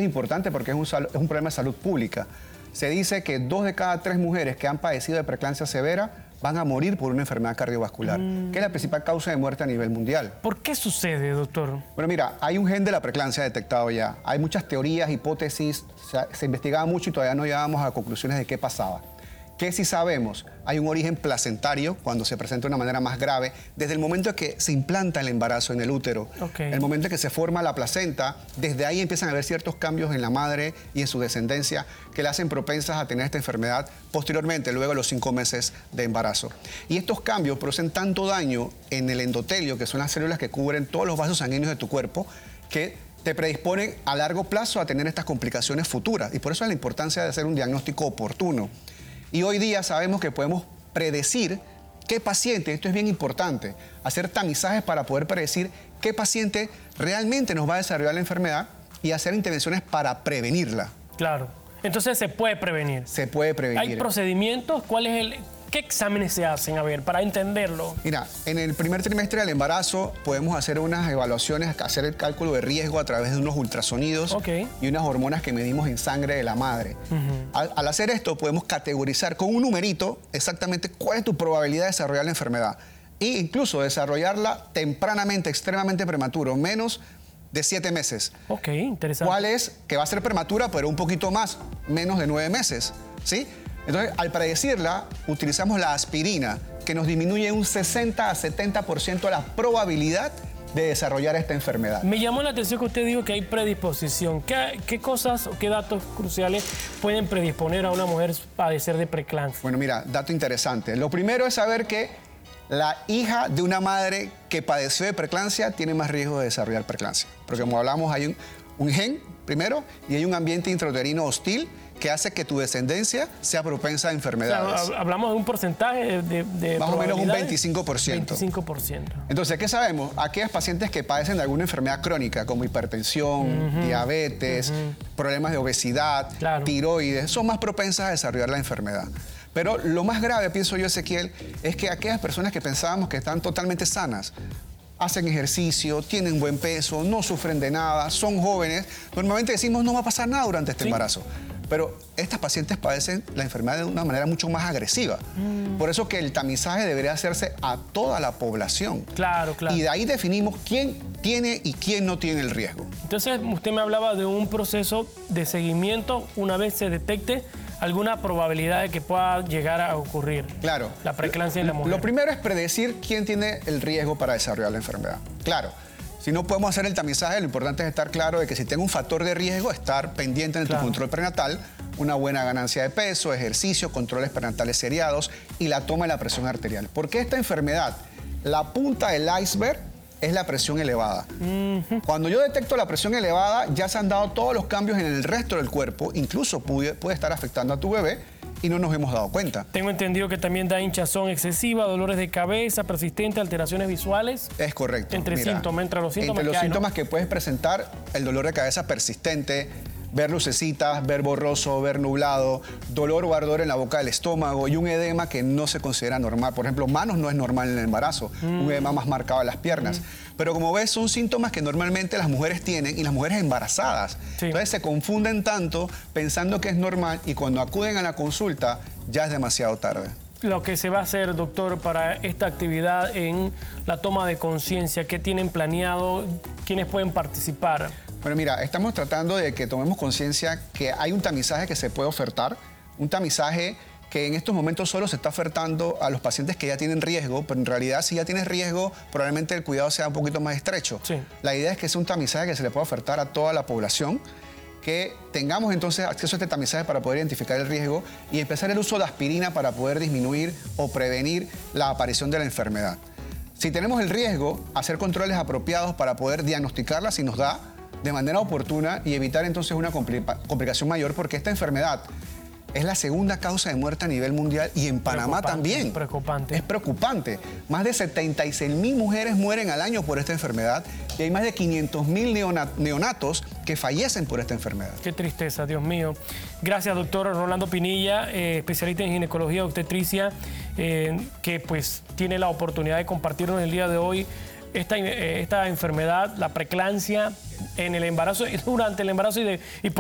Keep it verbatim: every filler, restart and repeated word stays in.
importante porque es un, es un problema de salud pública. Se dice que dos de cada tres mujeres que han padecido de preeclampsia severa van a morir por una enfermedad cardiovascular, mm. que es la principal causa de muerte a nivel mundial. ¿Por qué sucede, doctor? Bueno, mira, hay un gen de la preeclampsia detectado ya. Hay muchas teorías, hipótesis, se, se investigaba mucho y todavía no llegábamos a conclusiones de qué pasaba. ¿Qué sí sabemos? Hay un origen placentario cuando se presenta de una manera más grave, desde el momento en que se implanta el embarazo en el útero, okay. el momento en que se forma la placenta, desde ahí empiezan a haber ciertos cambios en la madre y en su descendencia que la hacen propensas a tener esta enfermedad posteriormente, luego de los cinco meses de embarazo. Y estos cambios producen tanto daño en el endotelio, que son las células que cubren todos los vasos sanguíneos de tu cuerpo, que te predisponen a largo plazo a tener estas complicaciones futuras. Y por eso es la importancia de hacer un diagnóstico oportuno. Y hoy día sabemos que podemos predecir qué paciente, esto es bien importante, hacer tamizajes para poder predecir qué paciente realmente nos va a desarrollar la enfermedad y hacer intervenciones para prevenirla. Claro. Entonces se puede prevenir. Se puede prevenir. ¿Hay procedimientos? ¿Cuál es el, ¿Qué exámenes se hacen? A ver, para entenderlo. Mira, en el primer trimestre del embarazo podemos hacer unas evaluaciones, hacer el cálculo de riesgo a través de unos ultrasonidos okay. y unas hormonas que medimos en sangre de la madre. Uh-huh. al, al hacer esto podemos categorizar con un numerito exactamente cuál es tu probabilidad de desarrollar la enfermedad e incluso desarrollarla tempranamente, extremadamente prematuro, menos de siete meses. Ok, interesante. ¿Cuál es? Que va a ser prematura, pero un poquito más, menos de nueve meses, ¿sí? Entonces, al predecirla, utilizamos la aspirina, que nos disminuye un sesenta a setenta por ciento la probabilidad de desarrollar esta enfermedad. Me llamó la atención que usted dijo que hay predisposición. ¿Qué, qué cosas o qué datos cruciales pueden predisponer a una mujer a padecer de preeclampsia? Bueno, mira, dato interesante. Lo primero es saber que la hija de una madre que padeció de preeclampsia tiene más riesgo de desarrollar preeclampsia. Porque como hablamos, hay un, un gen, primero, y hay un ambiente intrauterino hostil que hace que tu descendencia sea propensa a enfermedades. O sea, hablamos de un porcentaje de, de más o menos un veinticinco por ciento. veinticinco por ciento. Entonces, ¿qué sabemos? Aquellos pacientes que padecen de alguna enfermedad crónica, como hipertensión, uh-huh, diabetes, uh-huh. problemas de obesidad, claro. tiroides, son más propensas a desarrollar la enfermedad. Pero lo más grave, pienso yo, Ezequiel, es que aquellas personas que pensábamos que están totalmente sanas, hacen ejercicio, tienen buen peso, no sufren de nada, son jóvenes, normalmente decimos no va a pasar nada durante este ¿Sí? embarazo. Pero estas pacientes padecen la enfermedad de una manera mucho más agresiva. Mm. Por eso que el tamizaje debería hacerse a toda la población. Claro, claro. Y de ahí definimos quién tiene y quién no tiene el riesgo. Entonces, usted me hablaba de un proceso de seguimiento una vez se detecte alguna probabilidad de que pueda llegar a ocurrir. Claro. La preeclampsia en la mujer. Lo primero es predecir quién tiene el riesgo para desarrollar la enfermedad. Claro. Si no podemos hacer el tamizaje, lo importante es estar claro de que si tengo un factor de riesgo, estar pendiente en claro. tu control prenatal, una buena ganancia de peso, ejercicio, controles prenatales seriados y la toma de la presión arterial. Porque esta enfermedad, la punta del iceberg es la presión elevada. Uh-huh. Cuando yo detecto la presión elevada, ya se han dado todos los cambios en el resto del cuerpo, incluso puede, puede estar afectando a tu bebé, y no nos hemos dado cuenta. Tengo entendido que también da hinchazón excesiva, dolores de cabeza, persistente, alteraciones visuales. Es correcto. Entre Mira, síntomas, entre los síntomas Entre los que hay, síntomas ¿no? que puedes presentar, el dolor de cabeza persistente, ver lucecitas, ver borroso, ver nublado, dolor o ardor en la boca del estómago y un edema que no se considera normal. Por ejemplo, manos no es normal en el embarazo, mm. un edema más marcado en las piernas. Mm. Pero como ves, son síntomas que normalmente las mujeres tienen y las mujeres embarazadas. Sí. Entonces se confunden tanto pensando que es normal y cuando acuden a la consulta ya es demasiado tarde. Lo que se va a hacer, doctor, para esta actividad en la toma de conciencia, ¿qué tienen planeado? ¿Quiénes pueden participar? Bueno, mira, estamos tratando de que tomemos conciencia que hay un tamizaje que se puede ofertar, un tamizaje que en estos momentos solo se está ofertando a los pacientes que ya tienen riesgo, pero en realidad si ya tienes riesgo, probablemente el cuidado sea un poquito más estrecho. Sí. La idea es que sea un tamizaje que se le pueda ofertar a toda la población, que tengamos entonces acceso a este tamizaje para poder identificar el riesgo y empezar el uso de aspirina para poder disminuir o prevenir la aparición de la enfermedad. Si tenemos el riesgo, hacer controles apropiados para poder diagnosticarla si nos da de manera oportuna y evitar entonces una complica- complicación mayor, porque esta enfermedad es la segunda causa de muerte a nivel mundial y en Panamá también. Preocupante. Es preocupante. Más de setenta y seis mil mujeres mueren al año por esta enfermedad y hay más de quinientos mil neonatos que fallecen por esta enfermedad. Qué tristeza, Dios mío. Gracias, doctor Rolando Pinilla, eh, especialista en ginecología obstetricia, eh, que pues tiene la oportunidad de compartirnos el día de hoy esta, esta enfermedad, la preeclampsia en el embarazo, durante el embarazo y, de, y